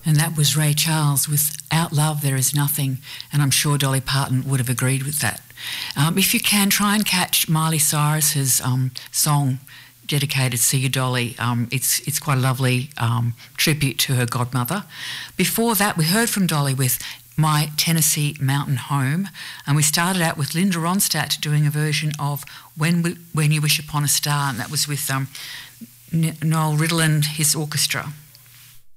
And that was Ray Charles with Out Love There Is Nothing, and I'm sure Dolly Parton would have agreed with that. If you can, try and catch Miley Cyrus's song dedicated "See You Dolly." It's quite a lovely tribute to her godmother. Before that, we heard from Dolly with My Tennessee Mountain Home, and we started out with Linda Ronstadt doing a version of When You Wish Upon a Star, and that was with Noel Riddle and his orchestra.